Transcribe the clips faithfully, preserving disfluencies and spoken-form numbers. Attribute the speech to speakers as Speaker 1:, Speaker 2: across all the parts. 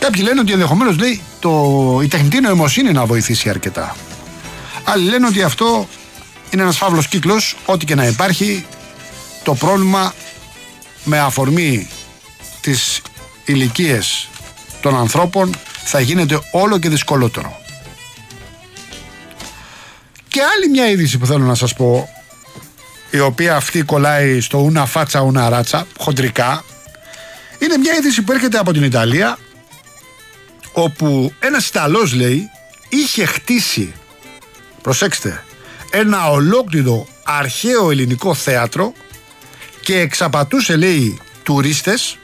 Speaker 1: Κάποιοι λένε ότι ενδεχομένως, λέει, το, η τεχνητή νοημοσύνη να βοηθήσει αρκετά. Άλλοι λένε ότι αυτό είναι ένας φαύλος κύκλος, ό,τι και να υπάρχει, το πρόβλημα με αφορμή τις ηλικίες των ανθρώπων θα γίνεται όλο και δυσκολότερο. Και άλλη μια είδηση που θέλω να σας πω, η οποία αυτή κολλάει στο ούνα φάτσα ούνα ράτσα, χοντρικά, είναι μια είδηση που έρχεται από την Ιταλία, όπου ένας Ιταλός, λέει, είχε χτίσει, προσέξτε, ένα ολόκληρο αρχαίο ελληνικό θέατρο και εξαπατούσε, λέει, τουρίστες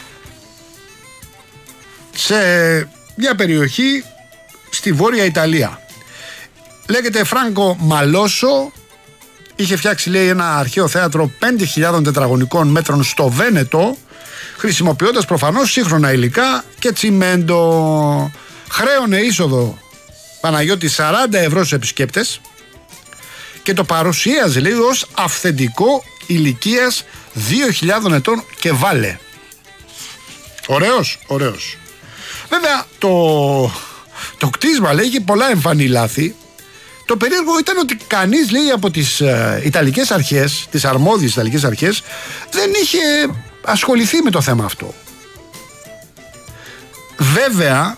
Speaker 1: σε μια περιοχή στη Βόρεια Ιταλία. Λέγεται Φράνκο Μαλόσο. Είχε φτιάξει, λέει, ένα αρχαίο θέατρο πέντε χιλιάδες τετραγωνικών μέτρων στο Βένετο, χρησιμοποιώντας προφανώς σύγχρονα υλικά και τσιμέντο. Χρέωνε είσοδο, Παναγιώτη, σαράντα ευρώ στους επισκέπτες και το παρουσίαζε, λέει, ως αυθεντικό ηλικίας δύο χιλιάδες ετών και βάλε. Ωραίος, ωραίος. Βέβαια το, το κτίσμα, λέει, είχε πολλά εμφανή λάθη. Το περίεργο ήταν ότι κανείς, λέει, από τις ε, Ιταλικές αρχές, τις αρμόδιες Ιταλικές αρχές, δεν είχε ασχοληθεί με το θέμα αυτό. Βέβαια,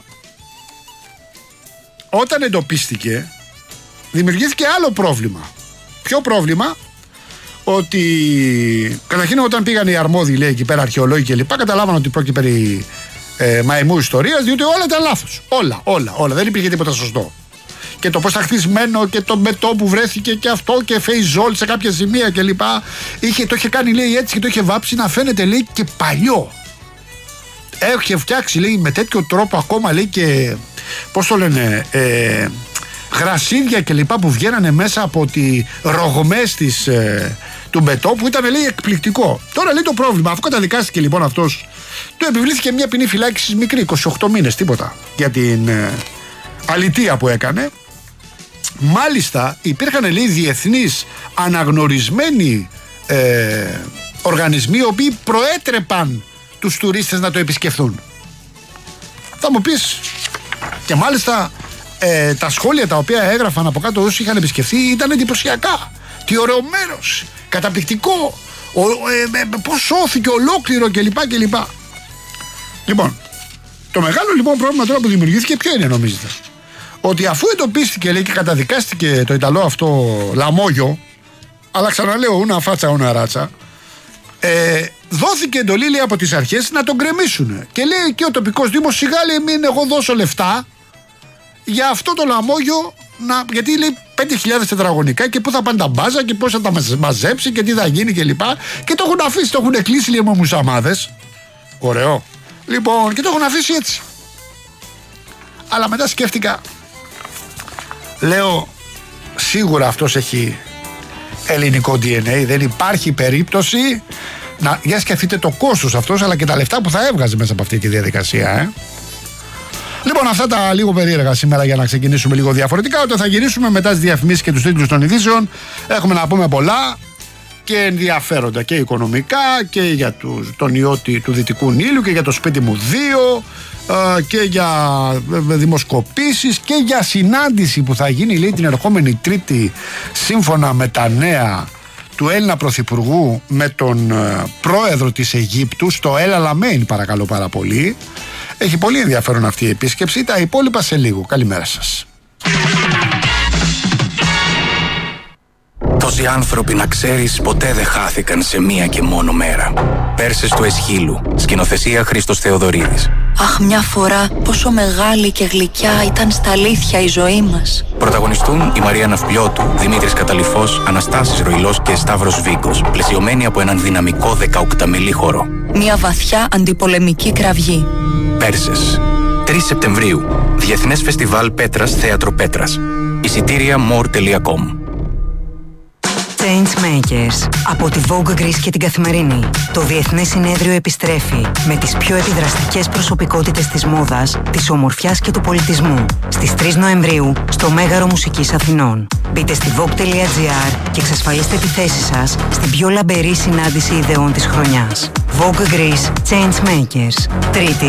Speaker 1: όταν εντοπίστηκε, δημιουργήθηκε άλλο πρόβλημα. Ποιο πρόβλημα? Ότι καταρχήν όταν πήγαν οι αρμόδιοι, λέει, εκεί πέρα αρχαιολόγοι και λοιπά, καταλάβαν ότι πρόκειται περί ε, μαϊμού ιστορίας, διότι όλα ήταν λάθος. Όλα, όλα, όλα. Δεν υπήρχε τίποτα σωστό. Και το πώς ήταν χτισμένο και το μετό που βρέθηκε και αυτό και φεϊζόλ σε κάποια σημεία και λοιπά. Είχε, το είχε κάνει, λέει, έτσι και το είχε βάψει να φαίνεται, λέει, και παλιό. Έχει φτιάξει, λέει, με τέτοιο τρόπο ακόμα, λέει, και πώς το λένε, ε, γρασίδια και λοιπά που βγαίνανε μέσα από τη ρογμές της, ε, του μπετό, που ήταν, λέει, εκπληκτικό. Τώρα, λέει, το πρόβλημα, αφού καταδικάστηκε λοιπόν αυτός, του επιβλήθηκε μια ποινή φυλάκισης μικρή, είκοσι οκτώ μήνες, τίποτα, για την ε, αλητεία που έκανε. Μάλιστα υπήρχαν, λέει, διεθνείς αναγνωρισμένοι ε, οργανισμοί, οι οποίοι προέτρεπαν τους τουρίστες να το επισκεφθούν. Θα μου πεις, και μάλιστα ε, τα σχόλια τα οποία έγραφαν από κάτω όσοι είχαν επισκεφθεί ήταν εντυπωσιακά. Τι ωραίο μέρος, καταπληκτικό, ο, ε, ε, πώς σώθηκε ολόκληρο κλπ. κλπ. Λοιπόν, το μεγάλο λοιπόν πρόβλημα τώρα που δημιουργήθηκε ποιο είναι, νομίζετε? Ότι αφού εντοπίστηκε, λέει, και καταδικάστηκε το Ιταλό αυτό λαμόγιο, αλλά ξαναλέω, ούνα φάτσα ούνα ράτσα, ε, δόθηκε εντολή, λέει, από τις αρχές να τον γκρεμίσουν. Και λέει και ο τοπικός δήμος, σιγά, λέει, μην εγώ δώσω λεφτά για αυτό το λαμόγιο, να, γιατί, λέει, πέντε χιλιάδες τετραγωνικά και πού θα πάνε τα μπάζα και πώς θα τα μαζέψει και τι θα γίνει και λοιπά. Και το έχουν αφήσει, το έχουν κλείσει, λέει, με μουσαμάδες. Ωραίο. Λοιπόν, και το έχουν αφήσει έτσι. Αλλά μετά σκέφτηκα, λέω, σίγουρα αυτός έχει ελληνικό ντι εν έι, δεν υπάρχει περίπτωση να, για σκεφτείτε το κόστος αυτός, αλλά και τα λεφτά που θα έβγαζε μέσα από αυτή τη διαδικασία, ε. Λοιπόν, αυτά τα λίγο περίεργα σήμερα, για να ξεκινήσουμε λίγο διαφορετικά. Όταν θα γυρίσουμε μετά τις διαφημίσεις και τους τίτλους των ειδήσεων, έχουμε να πούμε πολλά και ενδιαφέροντα και οικονομικά και για τους, τον ιότη του Δυτικού Νείλου και για το σπίτι μου δύο, και για δημοσκοπήσεις και για συνάντηση που θα γίνει, λέει, την ερχόμενη Τρίτη, σύμφωνα με τα νέα του Έλληνα Πρωθυπουργού, με τον πρόεδρο της Αιγύπτου στο El Alamein, παρακαλώ πάρα πολύ. Έχει πολύ ενδιαφέρον αυτή η επίσκεψη. Τα υπόλοιπα σε λίγο. Καλημέρα σας.
Speaker 2: Τόσοι άνθρωποι, να ξέρεις, ποτέ δεν χάθηκαν σε μία και μόνο μέρα. Πέρσες του Εσχύλου, σκηνοθεσία Χρήστος Θεοδωρίδης.
Speaker 3: Αχ, μια φορά πόσο μεγάλη και γλυκιά ήταν στα αλήθεια η ζωή μας.
Speaker 2: Πρωταγωνιστούν η Μαρία Ναυπλιώτου, Δημήτρης Καταλυφός, Αναστάσης Ροϊλός και Σταύρος Βίκος, πλαισιωμένοι από έναν δυναμικό δεκαοκταμελή χώρο.
Speaker 3: Μια βαθιά αντιπολεμική κραυγή.
Speaker 2: Πέρσες, τρεις Σεπτεμβρίου, Διεθνές Φεστιβάλ Πέτρας, Θέατρο Πέτρας. Εισιτήρια more τελεία com.
Speaker 4: Changemakers από τη Vogue Greece και την Καθημερινή. Το Διεθνές Συνέδριο επιστρέφει με τις πιο επιδραστικές προσωπικότητες της μόδας, της ομορφιάς και του πολιτισμού στις τρεις Νοεμβρίου στο Μέγαρο Μουσικής Αθηνών. Μπείτε στη vogue τελεία gr και εξασφαλίστε τη θέση σας στην πιο λαμπερή συνάντηση ιδεών της χρονιάς. Vogue Greece Changemakers. Τρίτη